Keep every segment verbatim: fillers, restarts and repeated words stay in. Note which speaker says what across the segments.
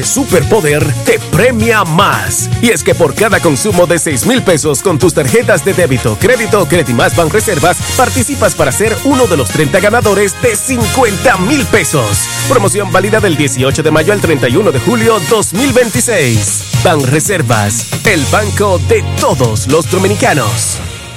Speaker 1: Superpoder te premia más. Y es que por cada consumo de seis mil pesos con tus tarjetas de débito, crédito o Credimas Banreservas, participas para ser uno de los treinta ganadores de cincuenta mil pesos. Promoción válida del dieciocho de mayo al treinta y uno de julio dos mil veintiséis. Banreservas, el banco de todos los dominicanos.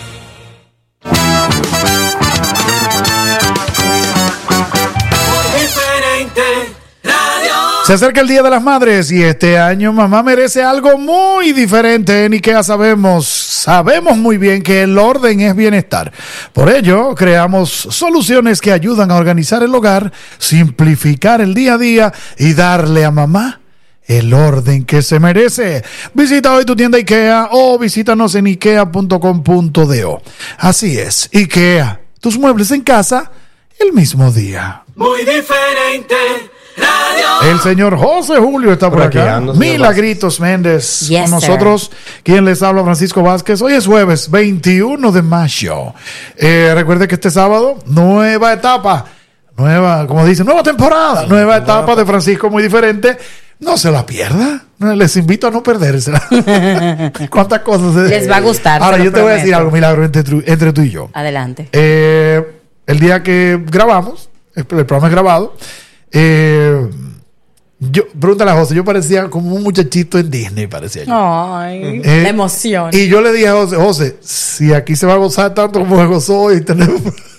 Speaker 2: Se acerca el Día de las Madres y este año mamá merece algo muy diferente. En IKEA sabemos, sabemos muy bien que el orden es bienestar. Por ello, creamos soluciones que ayudan a organizar el hogar, simplificar el día a día y darle a mamá el orden que se merece. Visita hoy tu tienda IKEA o visítanos en ikea punto com punto do. Así es, IKEA, tus muebles en casa el mismo día.
Speaker 3: Muy diferente. Radio.
Speaker 2: El señor José Julio está por, por acá. Ando, Milagritos Méndez
Speaker 4: yes,
Speaker 2: con nosotros. Quien les habla, Francisco Vázquez. Hoy es jueves veintiuno de mayo. Eh, recuerde que este sábado, nueva etapa. Nueva, como dicen, nueva temporada. Sí, nueva etapa nueva. De Francisco muy diferente. No se la pierda. Les invito a no perdérsela. ¿Cuántas cosas?
Speaker 4: Les va a gustar.
Speaker 2: Ahora, yo te prometo. Voy a decir algo, Milagro, entre, entre tú y yo.
Speaker 4: Adelante.
Speaker 2: Eh, el día que grabamos, el, el programa es grabado. Eh, yo, pregúntale a José, yo parecía como un muchachito en Disney, parecía yo.
Speaker 4: Ay, eh, la emoción.
Speaker 2: Y yo le dije a José, José, si aquí se va a gozar tanto como se gozó hoy, tenemos,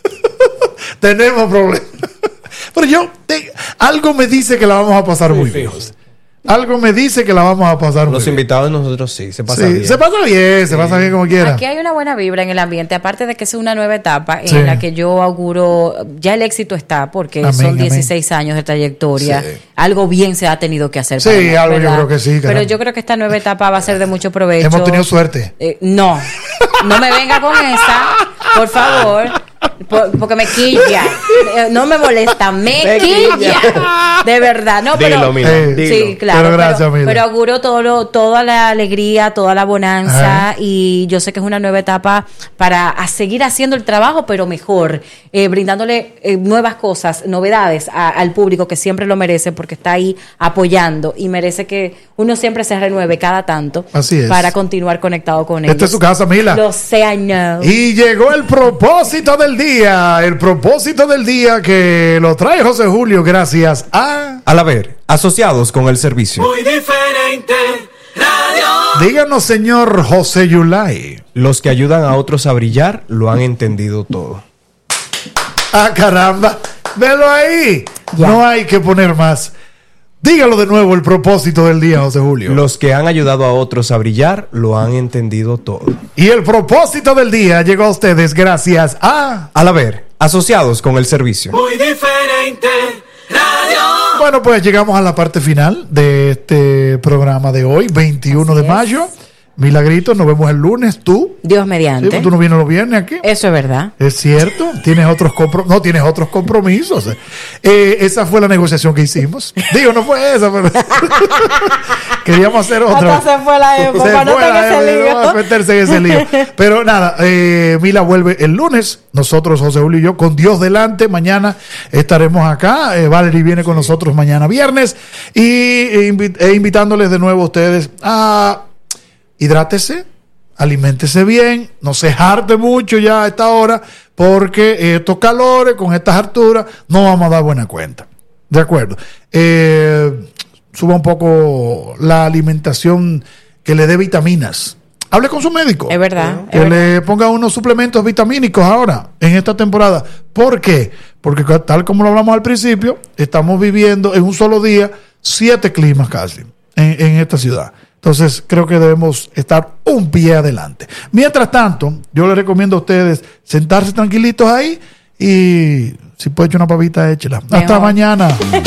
Speaker 2: tenemos problemas. Pero yo, te, algo me dice que la vamos a pasar sí, muy sí, bien, José. Algo me dice que la vamos a pasar
Speaker 5: Los
Speaker 2: muy
Speaker 5: invitados
Speaker 2: bien.
Speaker 5: Nosotros sí, se pasa
Speaker 2: sí,
Speaker 5: bien.
Speaker 2: Se pasa bien, sí. se pasa bien como quiera.
Speaker 4: Aquí hay una buena vibra en el ambiente, aparte de que es una nueva etapa en
Speaker 2: sí.
Speaker 4: la que yo auguro, ya el éxito está, porque amén, son dieciséis amén. Años de trayectoria. Sí. Algo bien se ha tenido que hacer.
Speaker 2: Sí, para mí, algo ¿verdad? Yo creo que sí. Caramba.
Speaker 4: Pero yo creo que esta nueva etapa va a ser de mucho provecho.
Speaker 2: Hemos tenido suerte.
Speaker 4: Eh, no, no me venga con esa, por favor. Por, porque me quilla, no me molesta, me, me quilla. quilla, de verdad, no, pero
Speaker 5: dilo, Mila,
Speaker 4: eh,
Speaker 5: dilo.
Speaker 4: sí, claro,
Speaker 2: pero, gracias,
Speaker 4: pero, pero auguro todo lo, toda la alegría, toda la bonanza. Ajá. Y yo sé que es una nueva etapa para a seguir haciendo el trabajo, pero mejor, eh, brindándole eh, nuevas cosas, novedades a, al público que siempre lo merece porque está ahí apoyando y merece que uno siempre se renueve cada tanto.
Speaker 2: Así es.
Speaker 4: Para continuar conectado con ellos.
Speaker 2: Esta es su casa, Mila.
Speaker 4: Lo sé, I know.
Speaker 2: Y llegó el propósito del día, el propósito del día que lo trae José Julio gracias a...
Speaker 5: Al haber, asociados con el servicio.
Speaker 3: Muy diferente, radio.
Speaker 2: Díganos, señor José Yulay.
Speaker 5: Los que ayudan a otros a brillar lo han entendido todo.
Speaker 2: Ah, caramba, velo ahí.
Speaker 4: Ya.
Speaker 2: No hay que poner más. Dígalo de nuevo el propósito del día, José Julio.
Speaker 5: Los que han ayudado a otros a brillar lo han entendido todo.
Speaker 2: Y el propósito del día llegó a ustedes gracias a...
Speaker 5: Al haber, asociados con el servicio.
Speaker 3: Muy diferente, radio.
Speaker 2: Bueno, pues llegamos a la parte final de este programa de hoy, veintiuno Así de mayo. Es. Milagrito, nos vemos el lunes. ¿Tú?
Speaker 4: Dios mediante.
Speaker 2: ¿Sí? ¿Tú no vienes los viernes aquí?
Speaker 4: Eso es verdad.
Speaker 2: Es cierto. Tienes otros compro- no tienes otros compromisos. Eh, esa fue la negociación que hicimos. Digo, no fue esa, pero queríamos hacer otra.
Speaker 4: Hasta se fue la época.
Speaker 2: Se
Speaker 4: no
Speaker 2: fue la
Speaker 4: ese lío.
Speaker 2: Vamos a meterse en ese lío. Pero nada, eh, Mila vuelve el lunes. Nosotros, José Julio y yo, con Dios delante. Mañana estaremos acá. Eh, Valerie viene con nosotros mañana viernes. Y e, invi- e invitándoles de nuevo a ustedes a hidrátese, aliméntese bien, no se jarte mucho ya a esta hora, porque estos calores con estas alturas no vamos a dar buena cuenta. De acuerdo. Eh, suba un poco la alimentación que le dé vitaminas. Hable con su médico.
Speaker 4: Es verdad.
Speaker 2: Que
Speaker 4: es
Speaker 2: le
Speaker 4: verdad.
Speaker 2: ponga unos suplementos vitamínicos ahora, en esta temporada. ¿Por qué? Porque tal como lo hablamos al principio, estamos viviendo en un solo día siete climas casi en, en esta ciudad. Entonces, creo que debemos estar un pie adelante. Mientras tanto, yo les recomiendo a ustedes sentarse tranquilitos ahí y si puede echar una pavita, échela. Hasta mañana.